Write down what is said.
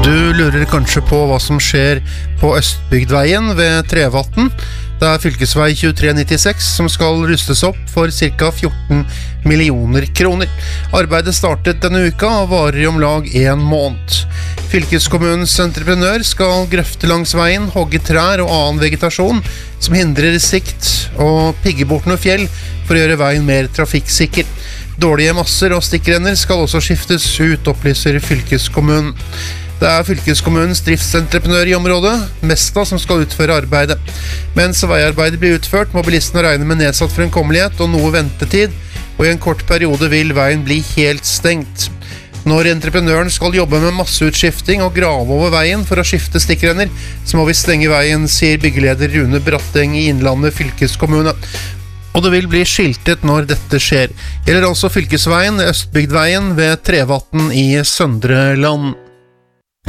Du lurer kanskje på hva som skjer på Østbygdveien ved Trevatn. Det fylkesvei 2396 som skal rustes opp for ca. 14 millioner kroner. Arbeidet startet denne uka og varer I om lag 1 måned. Fylkeskommunens entreprenør skal grøfte langs veien, hogge trær og annen vegetasjon som hindrer sikt og pigge bort noe fjell for å gjøre veien mer trafikksikker. Dårlige masser og stikkrenner skal også skiftes ut, opplyser fylkeskommunen. Det fylkeskommunens driftsentreprenør I området, Mesta, som skal utføre arbeidet. Mens veiarbeidet blir utført, må bilistene regne med nedsatt fremkommelighet og noe ventetid, og I en kort periode vil veien bli helt stengt. Når entreprenøren skal jobbe med masseutskifting og grave over veien for å skifte stikkrenner, så må vi stenge veien, sier byggeleder Rune Bratteng I Innlandet fylkeskommune. Og det vil bli skiltet når dette skjer. Gjelder altså fylkesveien, Østbygdveien ved Trevatn I Søndre Land.